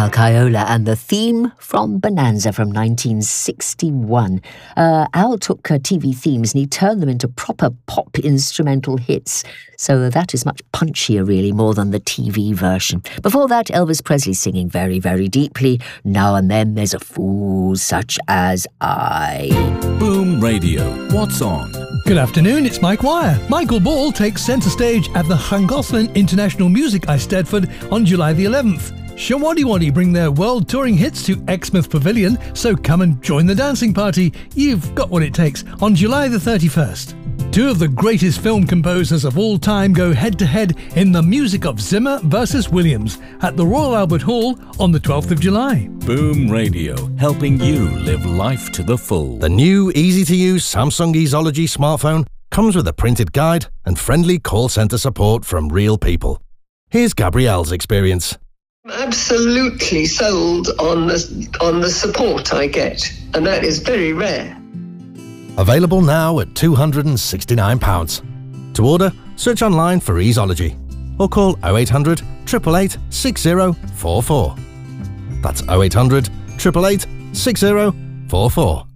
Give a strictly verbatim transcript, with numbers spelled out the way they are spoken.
Al Caiola and the theme from Bonanza from nineteen sixty-one. Uh, Al took uh, T V themes and he turned them into proper pop instrumental hits. So that is much punchier, really, more than the T V version. Before that, Elvis Presley singing very, very deeply. Now and then there's a fool such as I. Boom Radio. What's on? Good afternoon, it's Mike Wire. Michael Ball takes centre stage at the Llangollen International Music Eisteddfod on July the eleventh. Showaddywaddy bring their world touring hits to Exmouth Pavilion, so come and join the dancing party. You've got what it takes on July the thirty-first. Two of the greatest film composers of all time go head-to-head in the music of Zimmer versus Williams at the Royal Albert Hall on the twelfth of July. Boom Radio, helping you live life to the full. The new easy-to-use Samsung Easology smartphone comes with a printed guide and friendly call centre support from real people. Here's Gabrielle's experience. Absolutely sold on the, on the support I get, and that is very rare. Available now at two hundred and sixty-nine pounds. To order, search online for Easology or call oh eight hundred, eight eight eight, six oh four four. That's oh eight hundred, eight eight eight, six oh four four.